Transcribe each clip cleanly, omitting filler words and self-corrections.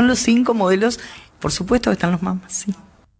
los 5 modelos, por supuesto que están los Mambas, sí.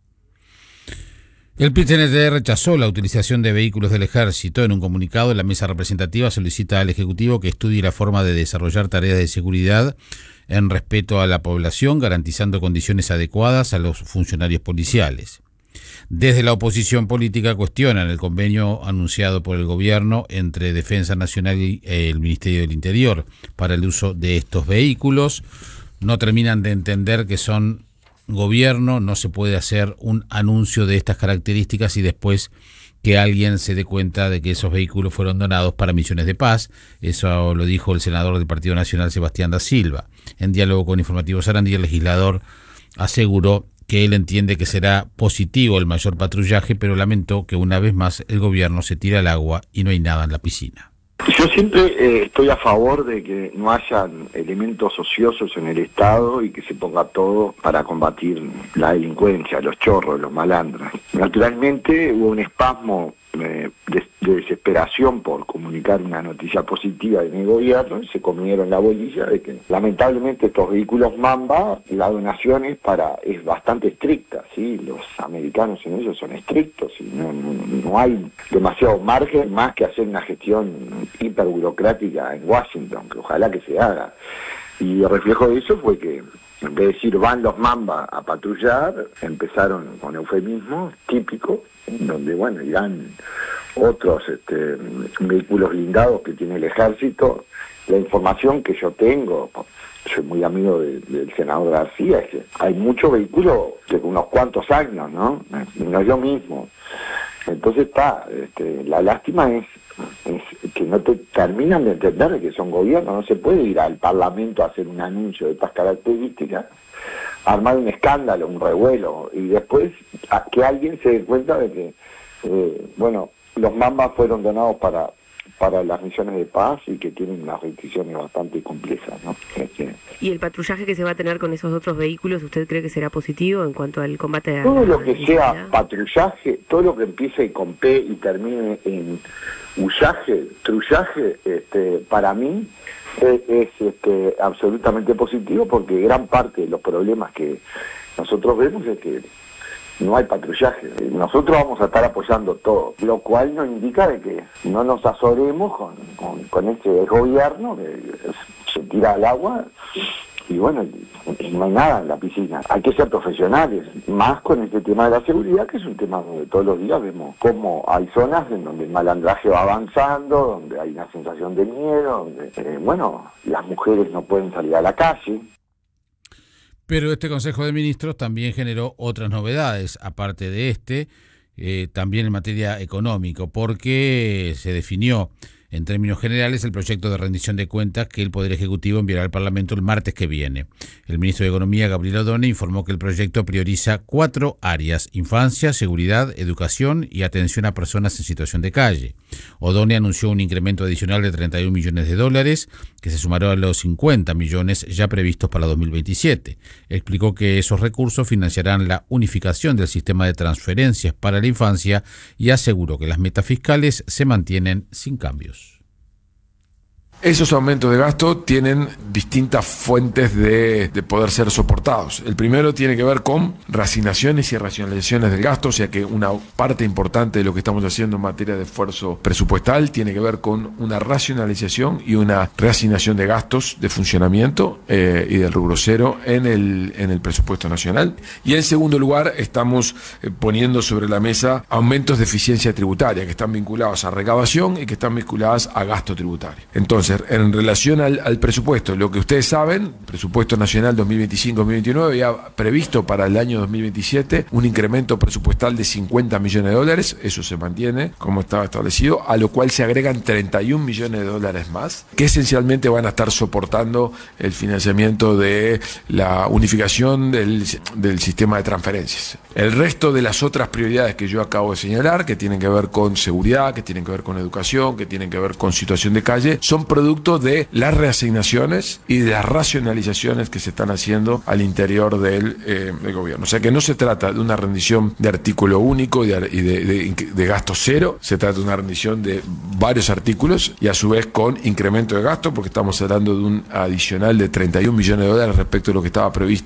El PIT-CNT rechazó la utilización de vehículos del Ejército. En un comunicado, la mesa representativa solicita al Ejecutivo que estudie la forma de desarrollar tareas de seguridad en respeto a la población, garantizando condiciones adecuadas a los funcionarios policiales. Desde la oposición política cuestionan el convenio anunciado por el gobierno entre Defensa Nacional y el Ministerio del Interior para el uso de estos vehículos. No terminan de entender que son gobierno, no se puede hacer un anuncio de estas características y después que alguien se dé cuenta de que esos vehículos fueron donados para misiones de paz. Eso lo dijo el senador del Partido Nacional, Sebastián da Silva. En diálogo con Informativo Sarandí, el legislador aseguró que él entiende que será positivo el mayor patrullaje, pero lamentó que una vez más el gobierno se tira al agua y no hay nada en la piscina. Yo siempre estoy a favor de que no hayan elementos ociosos en el Estado y que se ponga todo para combatir la delincuencia, los chorros, los malandras. Naturalmente hubo un espasmo de desesperación por comunicar una noticia positiva en el gobierno y se comieron la bolilla de que lamentablemente estos vehículos Mamba, la donación es bastante estricta, ¿sí? Los americanos en ellos son estrictos y no hay demasiado margen más que hacer una gestión hiperburocrática en Washington, que ojalá que se haga. Y el reflejo de eso fue que en vez de decir van los Mamba a patrullar, empezaron con eufemismos típicos, donde bueno, irán otros vehículos blindados que tiene el ejército. La información que yo tengo, soy muy amigo del senador García, es que hay muchos vehículos de unos cuantos años, ¿no? No yo mismo. Entonces la lástima es que no te terminan de entender que son gobiernos. No se puede ir al Parlamento a hacer un anuncio de estas características, armar un escándalo, un revuelo, y después que alguien se dé cuenta de que, los Mambas fueron donados para las misiones de paz y que tienen unas restricciones bastante complejas, ¿no? ¿Y el patrullaje que se va a tener con esos otros vehículos, usted cree que será positivo en cuanto al combate a todo lo que sea patrullaje, todo lo que empiece con P y termine en trullaje, para mí es absolutamente positivo, porque gran parte de los problemas que nosotros vemos es que no hay patrullaje. Nosotros vamos a estar apoyando todo, lo cual nos indica de que no nos azoremos con este gobierno que se tira al agua y bueno, no hay nada en la piscina. Hay que ser profesionales, más con este tema de la seguridad, que es un tema donde todos los días vemos cómo hay zonas en donde el malandraje va avanzando, donde hay una sensación de miedo, donde, las mujeres no pueden salir a la calle. Pero este Consejo de Ministros también generó otras novedades, aparte de también en materia económica, porque se definió en términos generales el proyecto de rendición de cuentas que el Poder Ejecutivo enviará al Parlamento el martes que viene. El ministro de Economía, Gabriel Odone, informó que el proyecto prioriza 4 áreas: infancia, seguridad, educación y atención a personas en situación de calle. Odone anunció un incremento adicional de $31 millones, que se sumará a los 50 millones ya previstos para 2027. Explicó que esos recursos financiarán la unificación del sistema de transferencias para la infancia y aseguró que las metas fiscales se mantienen sin cambios. Esos aumentos de gasto tienen distintas fuentes de poder ser soportados. El primero tiene que ver con reasignaciones y racionalizaciones del gasto, o sea que una parte importante de lo que estamos haciendo en materia de esfuerzo presupuestal tiene que ver con una racionalización y una reasignación de gastos de funcionamiento y del rubro cero en el presupuesto nacional. Y en segundo lugar, estamos poniendo sobre la mesa aumentos de eficiencia tributaria que están vinculados a recaudación y que están vinculadas a gasto tributario. Entonces, en relación al presupuesto, lo que ustedes saben, presupuesto nacional 2025-2029 había previsto para el año 2027 un incremento presupuestal de $50 millones, eso se mantiene como estaba establecido, a lo cual se agregan $31 millones más, que esencialmente van a estar soportando el financiamiento de la unificación del sistema de transferencias. El resto de las otras prioridades que yo acabo de señalar, que tienen que ver con seguridad, que tienen que ver con educación, que tienen que ver con situación de calle, son producto de las reasignaciones y de las racionalizaciones que se están haciendo al interior del gobierno. O sea que no se trata de una rendición de artículo único y de gasto cero, se trata de una rendición de varios artículos y a su vez con incremento de gasto, porque estamos hablando de un adicional de $31 millones respecto a lo que estaba previsto